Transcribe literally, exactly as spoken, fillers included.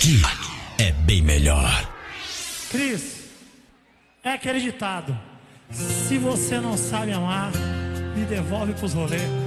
aqui é bem melhor. Cris, é aquele ditado: se você não sabe amar, me devolve pros rolês.